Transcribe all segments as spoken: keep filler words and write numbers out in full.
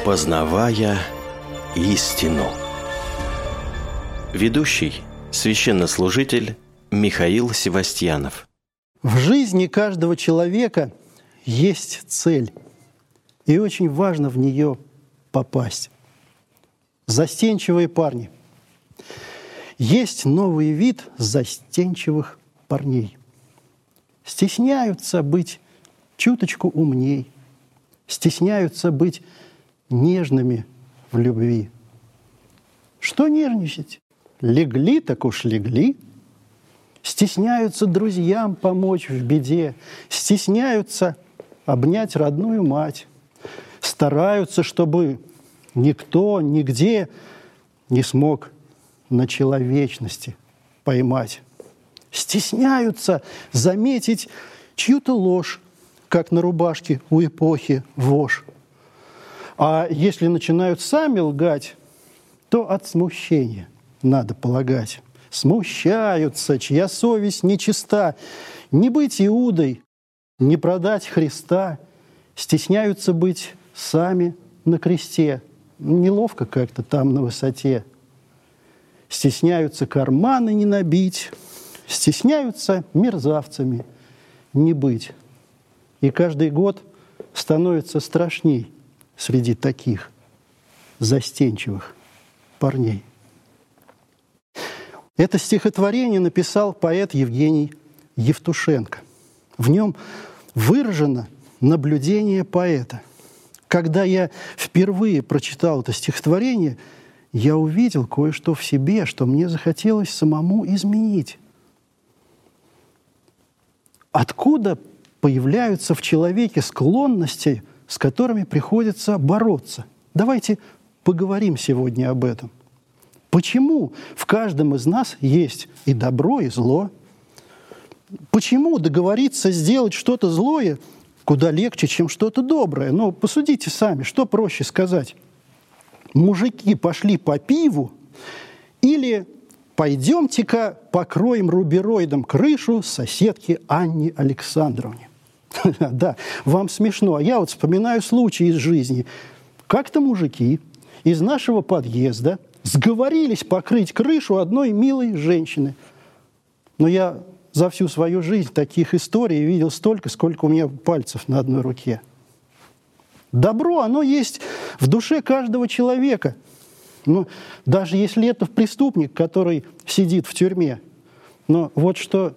Познавая истину. Ведущий, священнослужитель Михаил Севастьянов. В жизни каждого человека есть цель, и очень важно в нее попасть. Застенчивые парни. Есть новый вид застенчивых парней. Стесняются быть чуточку умней, стесняются быть нежными в любви. Что нежничать? Легли, так уж легли. Стесняются друзьям помочь в беде, стесняются обнять родную мать, стараются, чтобы никто, нигде не смог на человечности поймать. Стесняются заметить чью-то ложь, как на рубашке у эпохи вошь. А если начинают сами лгать, то от смущения, надо полагать. Смущаются, чья совесть нечиста. Не быть Иудой, не продать Христа. Стесняются быть сами на кресте. Неловко как-то там на высоте. Стесняются карманы не набить. Стесняются мерзавцами не быть. И каждый год становится страшней среди таких застенчивых парней. Это стихотворение написал поэт Евгений Евтушенко. В нем выражено наблюдение поэта. Когда я впервые прочитал это стихотворение, я увидел кое-что в себе, что мне захотелось самому изменить. Откуда появляются в человеке склонности, с которыми приходится бороться? Давайте поговорим сегодня об этом. Почему в каждом из нас есть и добро, и зло? Почему договориться сделать что-то злое куда легче, чем что-то доброе? Ну, посудите сами, что проще сказать? Мужики пошли по пиву или пойдемте-ка покроем рубероидом крышу соседки Анне Александровне? Да, вам смешно, а я вот вспоминаю случай из жизни. Как-то мужики из нашего подъезда сговорились покрыть крышу одной милой женщины. Но я за всю свою жизнь таких историй видел столько, сколько у меня пальцев на одной руке. Добро, оно есть в душе каждого человека. Ну, даже если это преступник, который сидит в тюрьме. Но вот что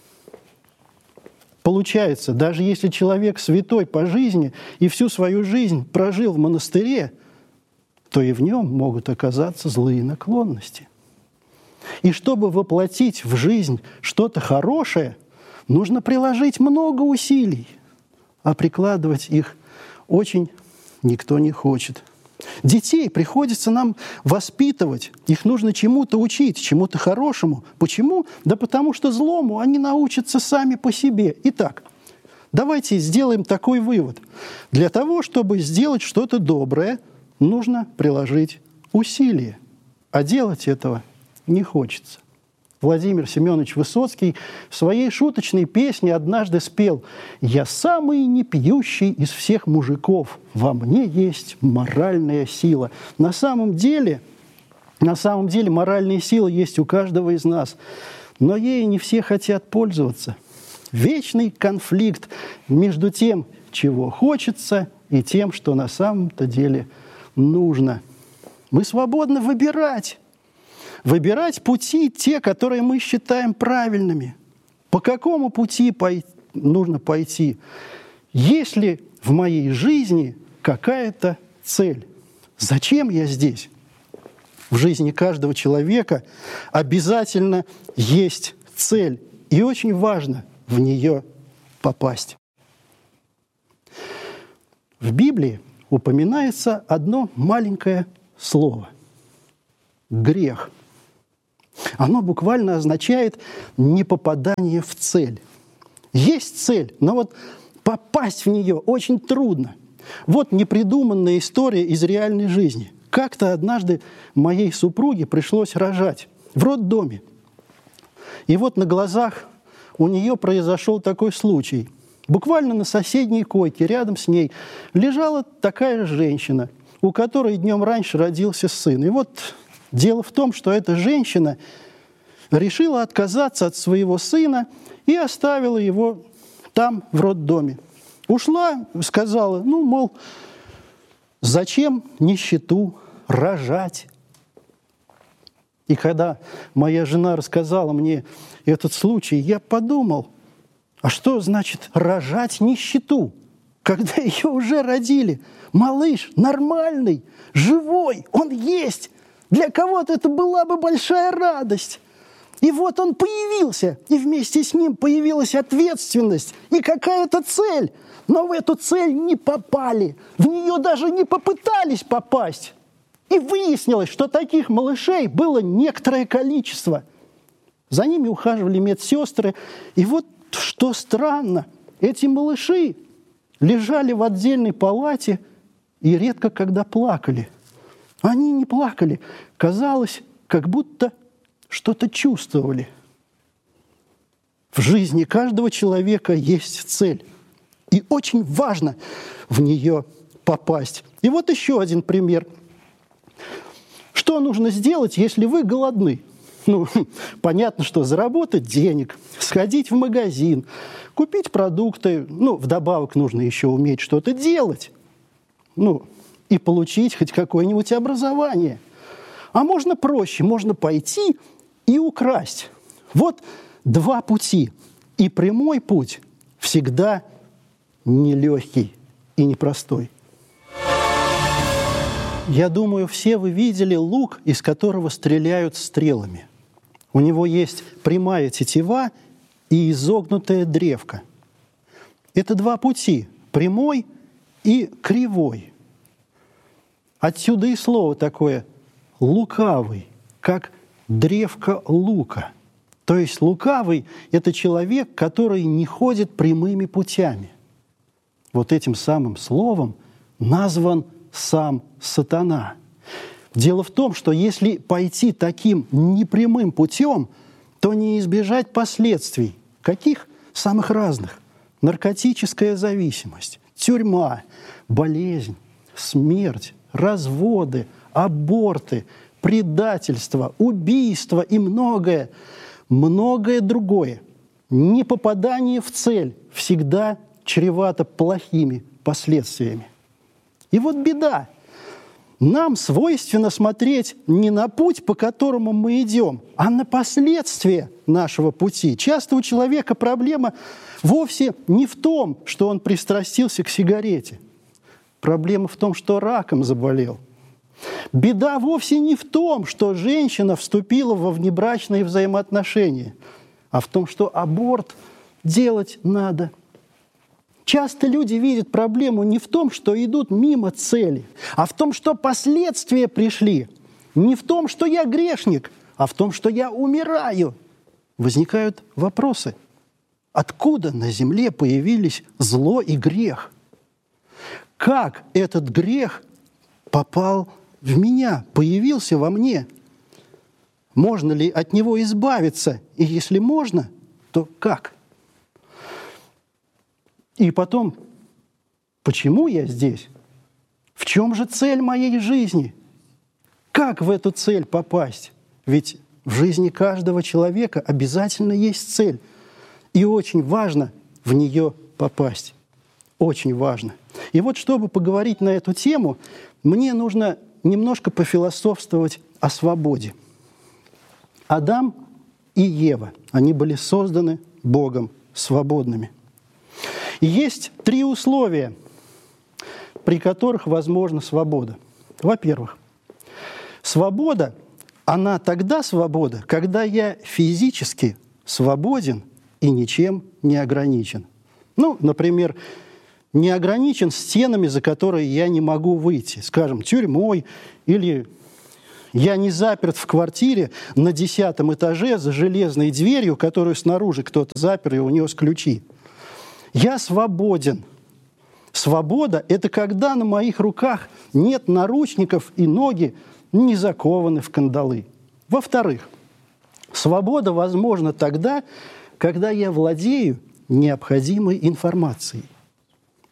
получается, даже если человек святой по жизни и всю свою жизнь прожил в монастыре, то и в нем могут оказаться злые наклонности. И чтобы воплотить в жизнь что-то хорошее, нужно приложить много усилий, а прикладывать их очень никто не хочет. Детей приходится нам воспитывать, их нужно чему-то учить, чему-то хорошему. Почему? Да потому что злому они научатся сами по себе. Итак, давайте сделаем такой вывод. Для того, чтобы сделать что-то доброе, нужно приложить усилия, а делать этого не хочется. Владимир Семенович Высоцкий в своей шуточной песне однажды спел: «Я самый непьющий из всех мужиков, во мне есть моральная сила». На самом деле, на самом деле моральная сила есть у каждого из нас, но ею не все хотят пользоваться. Вечный конфликт между тем, чего хочется, и тем, что на самом-то деле нужно. Мы свободны выбирать. Выбирать пути те, которые мы считаем правильными. По какому пути пой- нужно пойти? Есть ли в моей жизни какая-то цель? Зачем я здесь? В жизни каждого человека обязательно есть цель. И очень важно в нее попасть. В Библии упоминается одно маленькое слово – грех. Оно буквально означает непопадание в цель. Есть цель, но вот попасть в нее очень трудно. Вот непридуманная история из реальной жизни. Как-то однажды моей супруге пришлось рожать в роддоме. И вот на глазах у нее произошел такой случай. Буквально на соседней койке рядом с ней лежала такая женщина. у которой днем раньше родился сын. И вот дело в том, что эта женщина решила отказаться от своего сына и оставила его там, в роддоме. Ушла, сказала, ну, мол, зачем нищету рожать? И когда моя жена рассказала мне этот случай, я подумал, а что значит рожать нищету, когда ее уже родили? Малыш нормальный, живой, он есть. Для кого-то это была бы большая радость. И вот он появился, и вместе с ним появилась ответственность и какая-то цель. Но в эту цель не попали, в нее даже не попытались попасть. И выяснилось, что таких малышей было некоторое количество. За ними ухаживали медсестры. И вот что странно, эти малыши лежали в отдельной палате и редко когда плакали. Они не плакали, казалось, как будто что-то чувствовали. В жизни каждого человека есть цель, и очень важно в нее попасть. И вот еще один пример. Что нужно сделать, если вы голодны? Ну, понятно, что заработать денег, сходить в магазин, купить продукты. Ну, вдобавок нужно еще уметь что-то делать. Ну, и получить хоть какое-нибудь образование. А можно проще, можно пойти и украсть. Вот два пути. И прямой путь всегда нелегкий и непростой. Я думаю, все вы видели лук, из которого стреляют стрелами. У него есть прямая тетива и изогнутая древко. Это два пути – прямой и кривой. Отсюда и слово такое «лукавый», как древко лука. То есть лукавый – это человек, который не ходит прямыми путями. Вот этим самым словом назван сам сатана. Дело в том, что если пойти таким непрямым путем, то не избежать последствий. Каких? Самых разных. Наркотическая зависимость, тюрьма, болезнь, смерть, разводы, аборты, предательство, убийство и многое, многое другое. Непопадание в цель всегда чревато плохими последствиями. И вот беда. Нам свойственно смотреть не на путь, по которому мы идем, а на последствия нашего пути. Часто у человека проблема вовсе не в том, что он пристрастился к сигарете. Проблема в том, что раком заболел. Беда вовсе не в том, что женщина вступила во внебрачные взаимоотношения, а в том, что аборт делать надо. Часто люди видят проблему не в том, что идут мимо цели, а в том, что последствия пришли. Не в том, что я грешник, а в том, что я умираю. Возникают вопросы. Откуда на земле появились зло и грех? Как этот грех попал в меня, появился во мне? Можно ли от него избавиться? И если можно, то как? И потом, почему я здесь? В чем же цель моей жизни? Как в эту цель попасть? Ведь в жизни каждого человека обязательно есть цель. И очень важно в нее попасть. Очень важно. И вот, чтобы поговорить на эту тему, мне нужно немножко пофилософствовать о свободе. Адам и Ева, они были созданы Богом свободными. И есть три условия, при которых возможна свобода. Во-первых, свобода, она тогда свобода, когда я физически свободен и ничем не ограничен. Ну, например, не ограничен стенами, за которые я не могу выйти, скажем, тюрьмой, или я не заперт в квартире на десятом этаже за железной дверью, которую снаружи кто-то запер и унес ключи. Я свободен. Свобода – это когда на моих руках нет наручников и ноги не закованы в кандалы. Во-вторых, свобода возможна тогда, когда я владею необходимой информацией.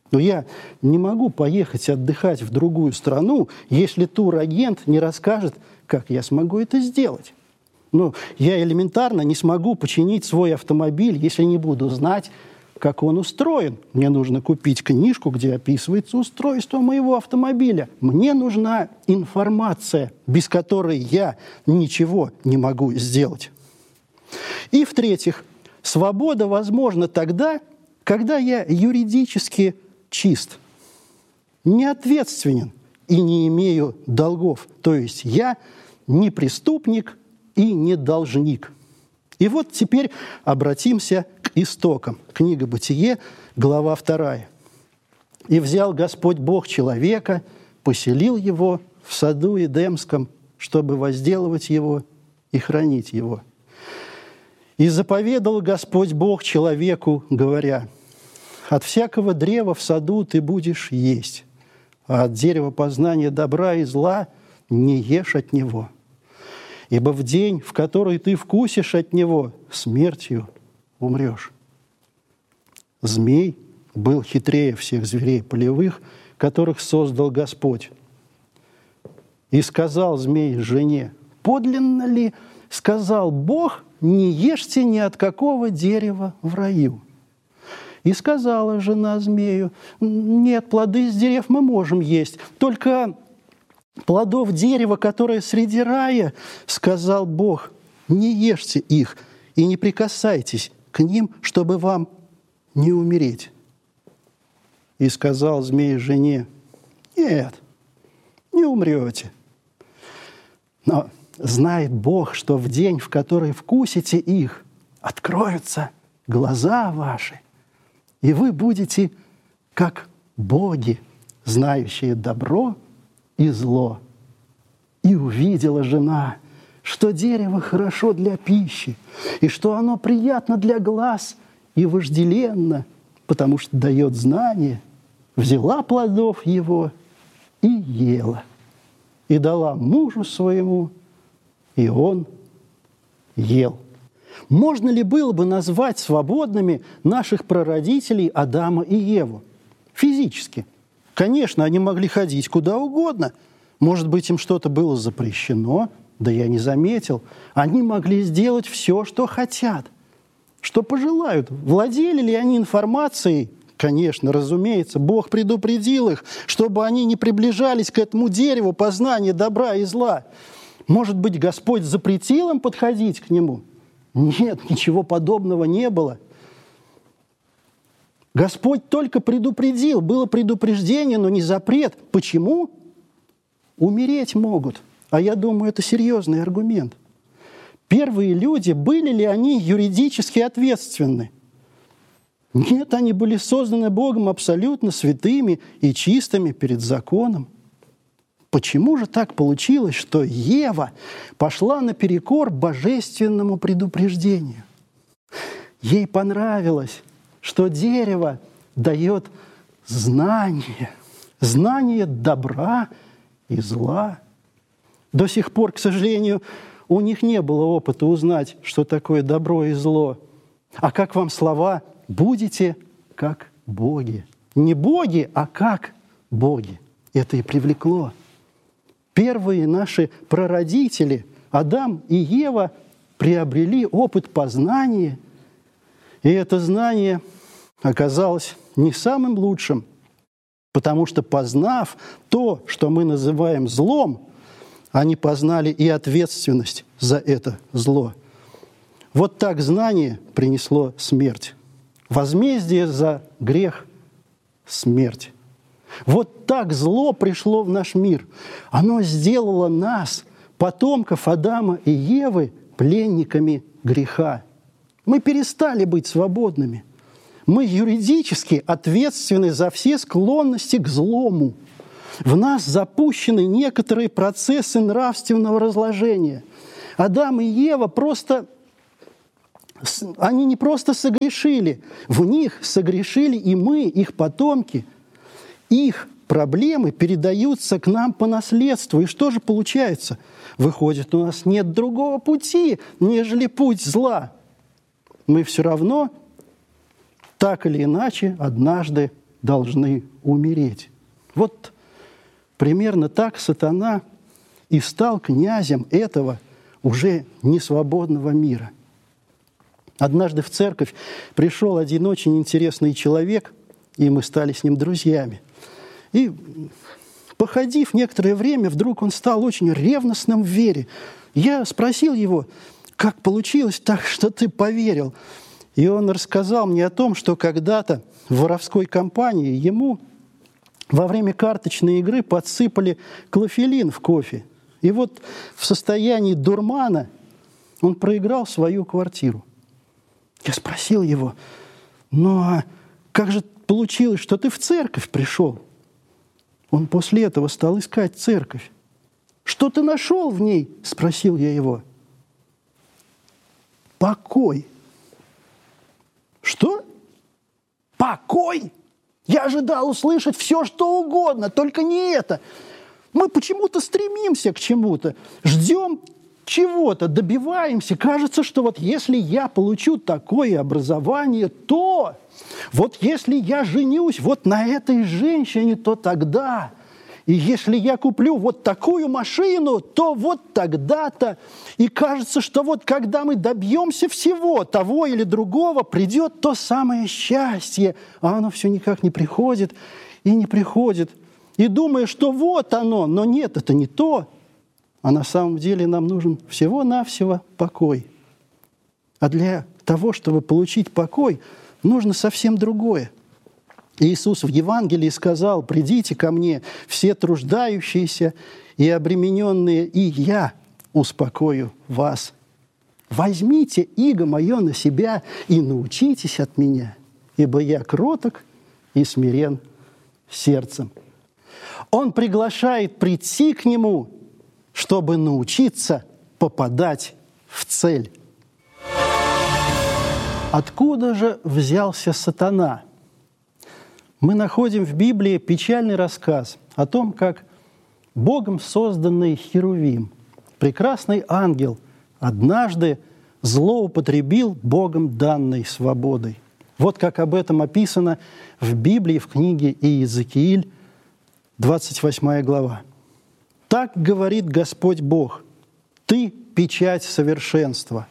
Но я не могу поехать отдыхать в другую страну, если турагент не расскажет, как я смогу это сделать. Ну, я элементарно не смогу починить свой автомобиль, если не буду знать, как он устроен. Мне нужно купить книжку, где описывается устройство моего автомобиля. Мне нужна информация, без которой я ничего не могу сделать. И в-третьих, свобода возможна тогда, когда я юридически чист, не ответственен и не имею долгов. То есть я не преступник и не должник. И вот теперь обратимся к истокам. Книга «Бытие», глава вторая. «И взял Господь Бог человека, поселил его в саду Эдемском, чтобы возделывать его и хранить его. И заповедал Господь Бог человеку, говоря: от всякого древа в саду ты будешь есть, а от дерева познания добра и зла не ешь от него. Ибо в день, в который ты вкусишь от него, смертью умрешь». Змей был хитрее всех зверей полевых, которых создал Господь. И сказал змей жене: подлинно ли сказал Бог, не ешьте ни от какого дерева в раю? И сказала жена змею: нет, плоды с дерев мы можем есть, только плодов дерева, которое среди рая, сказал Бог, не ешьте их и не прикасайтесь к ним, чтобы вам не умереть. И сказал змей жене: нет, не умрете. Но знает Бог, что в день, в который вкусите их, откроются глаза ваши, и вы будете как боги, знающие добро и зло. И увидела жена, что дерево хорошо для пищи, и что оно приятно для глаз и вожделенно, потому что дает знание, взяла плодов его и ела, и дала мужу своему, и он ел. Можно ли было бы назвать свободными наших прародителей Адама и Еву? Физически. Конечно, они могли ходить куда угодно. Может быть, им что-то было запрещено, да я не заметил. Они могли сделать все, что хотят, что пожелают. Владели ли они информацией? Конечно, разумеется, Бог предупредил их, чтобы они не приближались к этому дереву познания добра и зла. Может быть, Господь запретил им подходить к нему? Нет, ничего подобного не было. Господь только предупредил, было предупреждение, но не запрет. Почему? Умереть могут. А я думаю, это серьезный аргумент. Первые люди, были ли они юридически ответственны? Нет, они были созданы Богом абсолютно святыми и чистыми перед законом. Почему же так получилось, что Ева пошла наперекор божественному предупреждению? Ей понравилось, что дерево дает знание, знание добра и зла. До сих пор, к сожалению, у них не было опыта узнать, что такое добро и зло. А как вам слова «будете как боги»? Не боги, а как боги. Это и привлекло. Первые наши прародители, Адам и Ева, приобрели опыт познания, и это знание оказалось не самым лучшим, потому что, познав то, что мы называем злом, они познали и ответственность за это зло. Вот так знание принесло смерть. Возмездие за грех – смерть. Вот так зло пришло в наш мир. Оно сделало нас, потомков Адама и Евы, пленниками греха. Мы перестали быть свободными. Мы юридически ответственны за все склонности к злому. В нас запущены некоторые процессы нравственного разложения. Адам и Ева просто, они не просто согрешили, в них согрешили и мы, их потомки. Их проблемы передаются к нам по наследству. И что же получается? Выходит, у нас нет другого пути, нежели путь зла. Мы все равно, так или иначе, однажды должны умереть. Вот примерно так сатана и стал князем этого уже несвободного мира. Однажды в церковь пришел один очень интересный человек, и мы стали с ним друзьями. И, походив некоторое время, вдруг он стал очень ревностным в вере. Я спросил его, как получилось так, что ты поверил? И он рассказал мне о том, что когда-то в воровской компании ему во время карточной игры подсыпали клофелин в кофе. И вот в состоянии дурмана он проиграл свою квартиру. Я спросил его, ну а как же получилось, что ты в церковь пришел? Он после этого стал искать церковь. Что ты нашел в ней? Спросил я его. Покой. Что? Покой? Я ожидал услышать все, что угодно, только не это. Мы почему-то стремимся к чему-то, ждем чего-то, добиваемся. Кажется, что вот если я получу такое образование, то вот если я женюсь вот на этой женщине, то тогда. И если я куплю вот такую машину, то вот тогда-то. И кажется, что вот когда мы добьемся всего того или другого, придет то самое счастье, а оно все никак не приходит и не приходит. И думая, что вот оно, но нет, это не то. А на самом деле нам нужен всего-навсего покой. А для того, чтобы получить покой, нужно совсем другое. Иисус в Евангелии сказал: «Придите ко мне, все труждающиеся и обремененные, и я успокою вас. Возьмите иго мое на себя и научитесь от меня, ибо я кроток и смирен сердцем». Он приглашает прийти к Нему, чтобы научиться попадать в цель. Откуда же взялся сатана? Мы находим в Библии печальный рассказ о том, как Богом созданный Херувим, прекрасный ангел, однажды злоупотребил Богом данной свободой. Вот как об этом описано в Библии, в книге Иезекииль, двадцать восьмая глава. «Так говорит Господь Бог: ты – печать совершенства,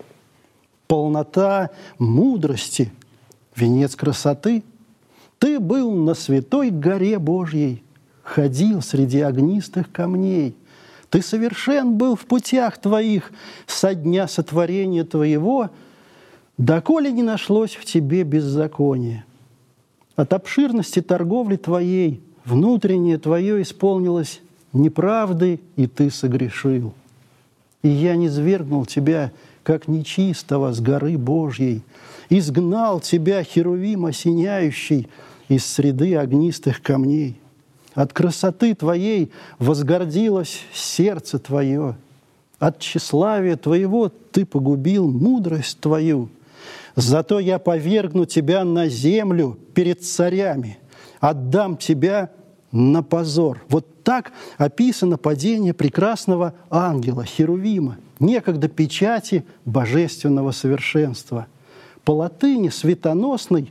полнота мудрости, венец красоты. Ты был на святой горе Божьей, ходил среди огнистых камней. Ты совершен был в путях твоих со дня сотворения твоего, доколе не нашлось в тебе беззакония. От обширности торговли твоей внутреннее твое исполнилось неправды, и ты согрешил. И я низвергнул тебя, как нечистого, с горы Божьей, изгнал тебя, Херувим осеняющий, из среды огнистых камней. От красоты твоей возгордилось сердце твое, от тщеславия твоего ты погубил мудрость твою. Зато я повергну тебя на землю перед царями, отдам тебя на позор». Вот так описано падение прекрасного ангела Херувима, некогда печати божественного совершенства. По латыни светоносный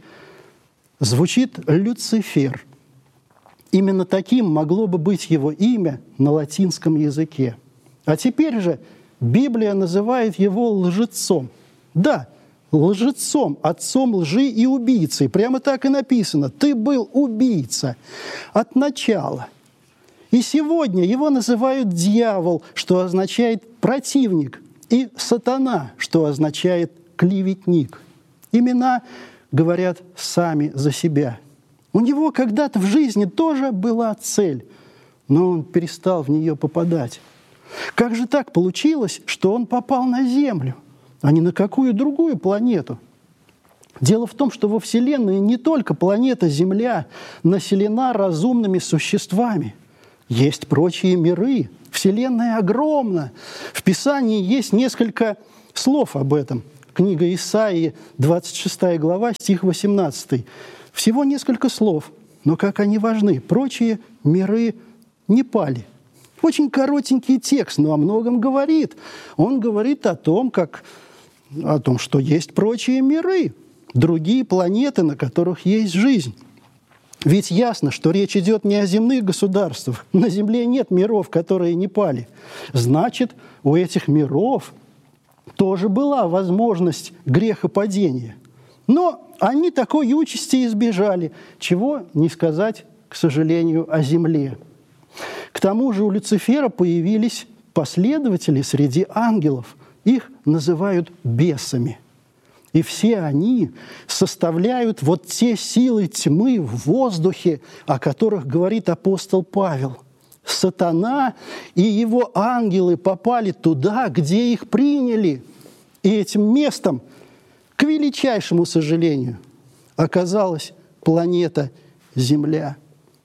звучит Люцифер. Именно таким могло бы быть его имя на латинском языке. А теперь же Библия называет его лжецом. Да, лжецом, отцом лжи и убийцей. Прямо так и написано. Ты был убийца от начала. И сегодня его называют дьявол, что означает противник, и сатана, что означает клеветник. Имена говорят сами за себя. У него когда-то в жизни тоже была цель, но он перестал в нее попадать. Как же так получилось, что он попал на Землю, а не на какую другую планету? Дело в том, что во Вселенной не только планета Земля населена разумными существами. Есть прочие миры. Вселенная огромна. В Писании есть несколько слов об этом. Книга Исаии, двадцать шестая глава, стих восемнадцатый. Всего несколько слов, но как они важны. Прочие миры не пали. Очень коротенький текст, но о многом говорит. Он говорит о том, как, о том, что есть прочие миры, другие планеты, на которых есть жизнь. Ведь ясно, что речь идет не о земных государствах. На земле нет миров, которые не пали. Значит, у этих миров тоже была возможность грехопадения. Но они такой участи избежали, чего не сказать, к сожалению, о земле. К тому же у Люцифера появились последователи среди ангелов. Их называют бесами. И все они составляют вот те силы тьмы в воздухе, о которых говорит апостол Павел. Сатана и его ангелы попали туда, где их приняли. И этим местом, к величайшему сожалению, оказалась планета Земля.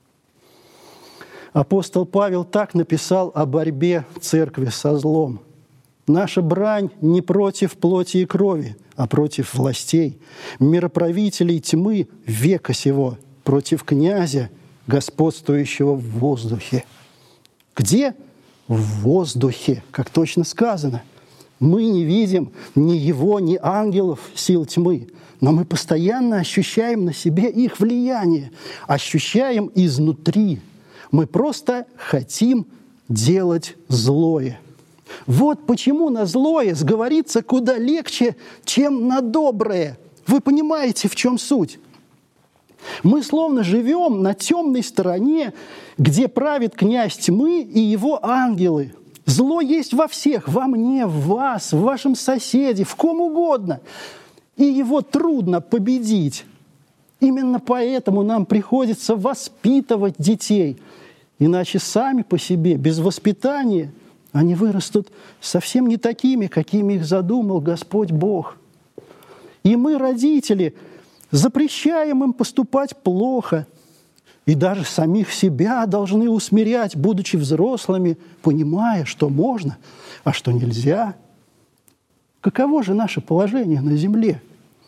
Апостол Павел так написал о борьбе церкви со злом. «Наша брань не против плоти и крови, а против властей, мироправителей тьмы века сего, против князя, господствующего в воздухе». Где? В воздухе, как точно сказано. Мы не видим ни его, ни ангелов сил тьмы, но мы постоянно ощущаем на себе их влияние, ощущаем изнутри. Мы просто хотим делать злое. Вот почему на злое сговориться куда легче, чем на доброе. Вы понимаете, в чем суть? Мы словно живем на темной стороне, где правит князь тьмы и его ангелы. Зло есть во всех, во мне, в вас, в вашем соседе, в ком угодно. И его трудно победить. Именно поэтому нам приходится воспитывать детей. Иначе сами по себе, без воспитания, они вырастут совсем не такими, какими их задумал Господь Бог. И мы, родители, запрещаем им поступать плохо. И даже самих себя должны усмирять, будучи взрослыми, понимая, что можно, а что нельзя. Каково же наше положение на земле?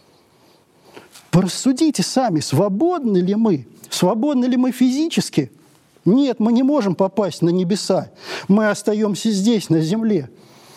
Порассудите сами, свободны ли мы? Свободны ли мы физически? Нет, мы не можем попасть на небеса. Мы остаемся здесь, на земле.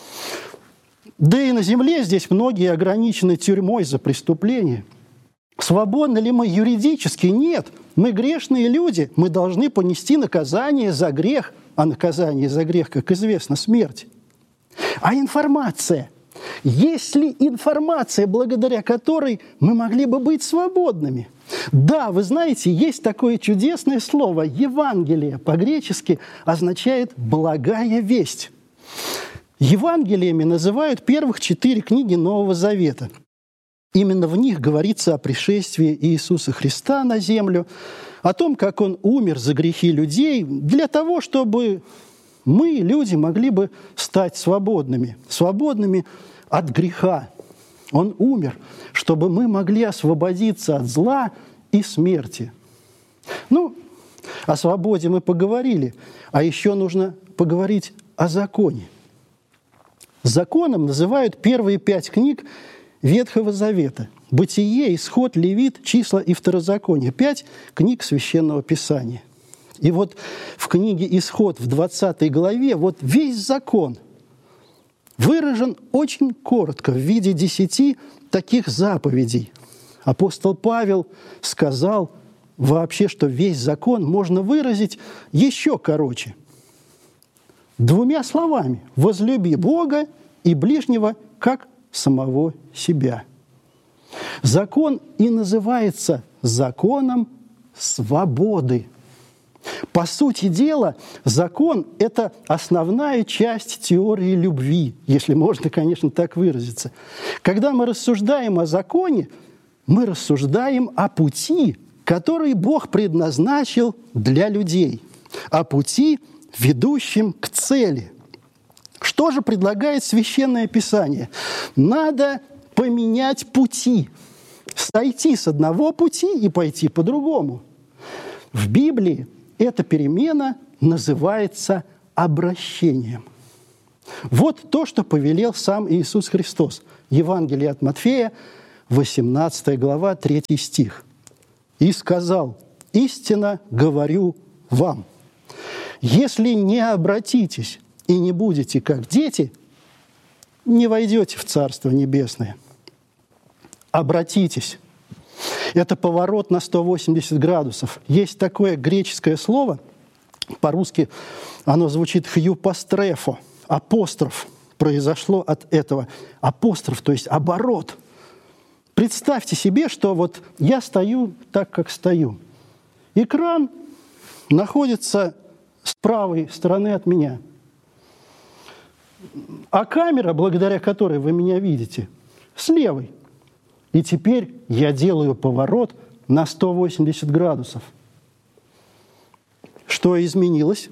Да и на земле здесь многие ограничены тюрьмой за преступления. Свободны ли мы юридически? Нет. Мы грешные люди. Мы должны понести наказание за грех. А наказание за грех, как известно, смерть. А информация? Есть ли информация, благодаря которой мы могли бы быть свободными? Да, вы знаете, есть такое чудесное слово «Евангелие». По-гречески означает «благая весть». Евангелиями называют первых четыре книги Нового Завета. Именно в них говорится о пришествии Иисуса Христа на землю, о том, как Он умер за грехи людей, для того, чтобы мы, люди, могли бы стать свободными, свободными от греха. Он умер, чтобы мы могли освободиться от зла и смерти. Ну, о свободе мы поговорили, а еще нужно поговорить о законе. Законом называют первые пять книг Ветхого Завета. Бытие, Исход, Левит, Числа и Второзаконие. Пять книг Священного Писания. И вот в книге Исход в двадцатой главе вот весь закон выражен очень коротко в виде десяти таких заповедей. Апостол Павел сказал вообще, что весь закон можно выразить еще короче. Двумя словами: «Возлюби Бога и ближнего, как самого себя». Закон и называется законом свободы. По сути дела, закон – это основная часть теории любви, если можно, конечно, так выразиться. Когда мы рассуждаем о законе, мы рассуждаем о пути, который Бог предназначил для людей, о пути, ведущем к цели. Что же предлагает Священное Писание? Надо поменять пути, сойти с одного пути и пойти по другому. В Библии эта перемена называется обращением. Вот то, что повелел сам Иисус Христос. Евангелие от Матфея, восемнадцатая глава, третий стих. «И сказал: истинно говорю вам, если не обратитесь и не будете как дети, не войдете в Царство Небесное». Обратитесь. Это поворот на сто восемьдесят градусов. Есть такое греческое слово, по-русски оно звучит «хьюпастрефо», апостроф. Произошло от этого. Апостроф, то есть оборот. Представьте себе, что вот я стою так, как стою. Экран находится с правой стороны от меня. А камера, благодаря которой вы меня видите, с левой. И теперь я делаю поворот на сто восемьдесят градусов. Что изменилось?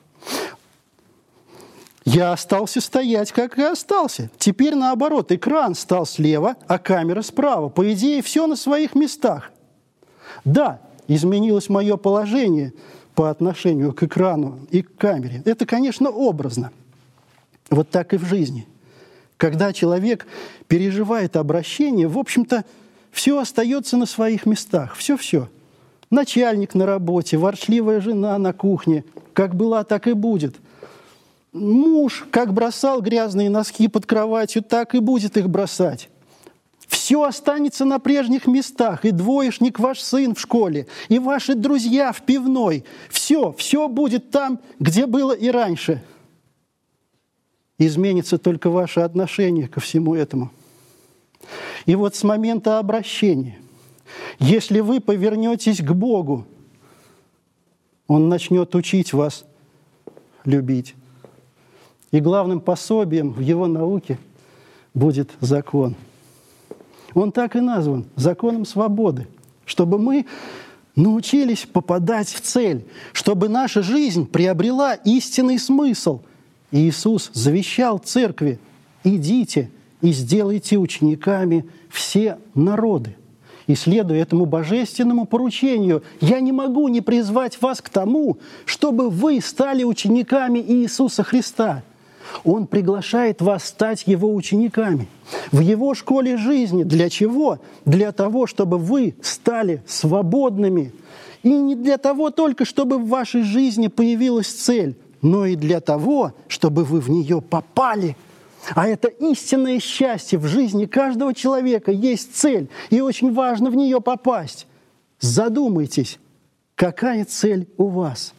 Я остался стоять, как и остался. Теперь наоборот, экран стал слева, а камера справа. По идее, все на своих местах. Да, изменилось мое положение по отношению к экрану и к камере. Это, конечно, образно. Вот так и в жизни. Когда человек переживает обращение, в общем-то, все остается на своих местах. Все-все. Начальник на работе, ворчливая жена на кухне. Как была, так и будет. Муж, как бросал грязные носки под кроватью, так и будет их бросать. Все останется на прежних местах. И двоечник ваш сын в школе, и ваши друзья в пивной. Все, все будет там, где было и раньше. Изменится только ваше отношение ко всему этому. И вот с момента обращения, если вы повернетесь к Богу, Он начнет учить вас любить. И главным пособием в Его науке будет закон. Он так и назван – законом свободы, чтобы мы научились попадать в цель, чтобы наша жизнь приобрела истинный смысл. И Иисус завещал церкви: «Идите и сделайте учениками все народы». И следуя этому божественному поручению, я не могу не призвать вас к тому, чтобы вы стали учениками Иисуса Христа. Он приглашает вас стать Его учениками в Его школе жизни. Для чего? Для того, чтобы вы стали свободными. И не для того только, чтобы в вашей жизни появилась цель, но и для того, чтобы вы в нее попали. А это истинное счастье в жизни каждого человека, есть цель, и очень важно в нее попасть. Задумайтесь, какая цель у вас?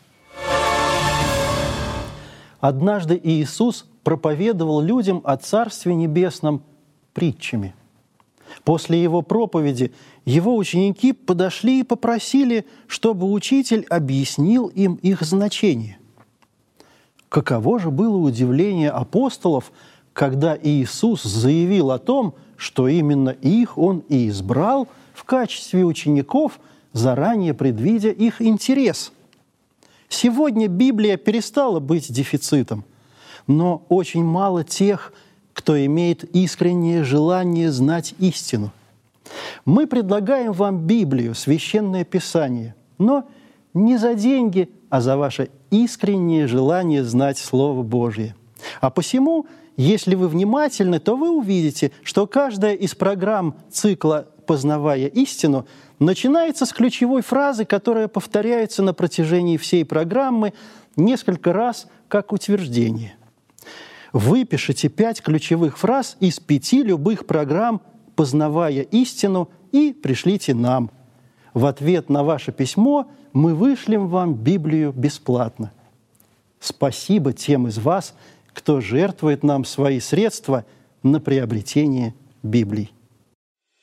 Однажды Иисус проповедовал людям о Царстве Небесном притчами. После Его проповеди Его ученики подошли и попросили, чтобы Учитель объяснил им их значение. Каково же было удивление апостолов, когда Иисус заявил о том, что именно их Он и избрал в качестве учеников, заранее предвидя их интерес. Сегодня Библия перестала быть дефицитом, но очень мало тех, кто имеет искреннее желание знать истину. Мы предлагаем вам Библию, Священное Писание, но не за деньги, а за ваше искреннее желание знать Слово Божие. А посему, если вы внимательны, то вы увидите, что каждая из программ цикла «Познавая истину» начинается с ключевой фразы, которая повторяется на протяжении всей программы несколько раз как утверждение. Выпишите пять ключевых фраз из пяти любых программ «Познавая истину» и пришлите нам. В ответ на ваше письмо мы вышлем вам Библию бесплатно. Спасибо тем из вас, кто жертвует нам свои средства на приобретение Библии.